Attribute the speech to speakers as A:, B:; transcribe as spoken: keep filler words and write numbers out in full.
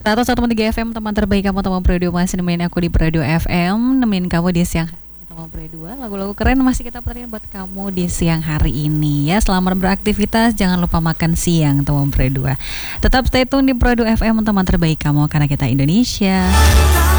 A: seratus satu koma tiga F M, teman terbaik kamu, teman Pro dua masih nemenin aku di Pro dua F M, nemenin kamu di siang hari ini, teman Pro dua. Lagu-lagu keren masih kita puterin buat kamu di siang hari ini ya. Selamat beraktivitas, jangan lupa makan siang, teman Pro dua. Tetap stay tune di Pro dua F M, teman terbaik kamu, karena kita Indonesia.